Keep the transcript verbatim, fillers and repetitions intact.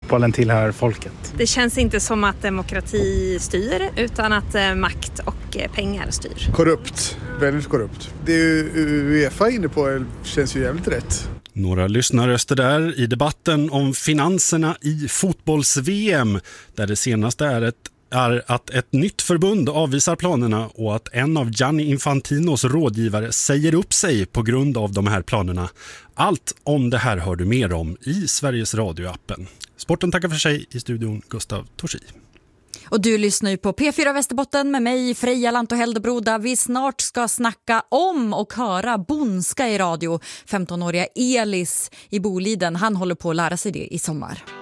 fotbollen tillhör folket. Det känns inte som att demokrati styr utan att eh, makt och eh, pengar styr. Korrupt, väldigt korrupt. Det är ju UEFA inne på, känns ju jävligt rätt. Några lyssnarröster där i debatten om finanserna i fotbolls-V M, där det senaste är, ett, är att ett nytt förbund avvisar planerna och att en av Gianni Infantinos rådgivare säger upp sig på grund av de här planerna. Allt om det här hör du mer om i Sveriges Radio-appen. Sporten tackar för sig, i studion Gustav Torsi. Och du lyssnar ju på P fyra Västerbotten med mig, Freja Lanto-Heldebro, där vi snart ska snacka om och höra bondska i radio. femtonåriga Elis i Boliden, han håller på att lära sig det i sommar.